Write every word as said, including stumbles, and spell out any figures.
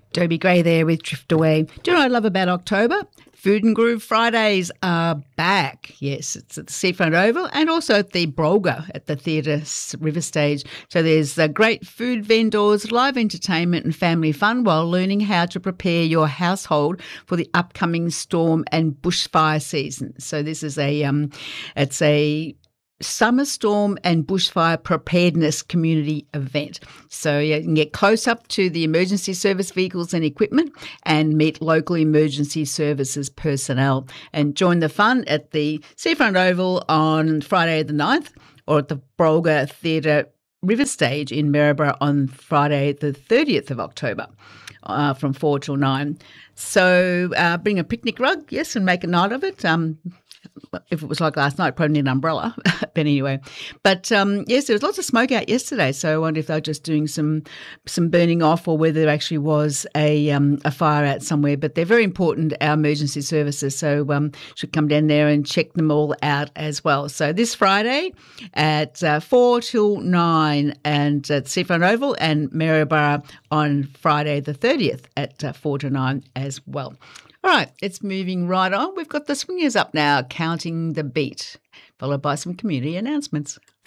Dobie Gray there with Drift Away. Do you know what I love about October? Food and Groove Fridays are back. Yes, it's at the Seafront Oval and also at the Brolga at the Theatre River Stage. So there's uh, great food vendors, live entertainment and family fun while learning how to prepare your household for the upcoming storm and bushfire season. So this is a, um, it's a summer storm and bushfire preparedness community event. So yeah, you can get close up to the emergency service vehicles and equipment and meet local emergency services personnel and join the fun at the Seafront Oval on Friday the ninth or at the Brolga Theatre River Stage in Maryborough on Friday the thirtieth of October. Uh, from four till nine. So uh, bring a picnic rug, yes, and make a night of it. Um, if it was like last night, probably need an umbrella. But anyway, but um, yes, there was lots of smoke out yesterday. So I wonder if they're just doing some some burning off, or whether there actually was a um, a fire out somewhere. But they're very important, our emergency services. So um, should come down there and check them all out as well. So this Friday at uh, four till nine, and at Seafront Oval, and Maryborough on Friday the thirtieth at uh, four to nine as well. All right, it's moving right on. We've got the swingers up now, counting the beat, followed by some community announcements.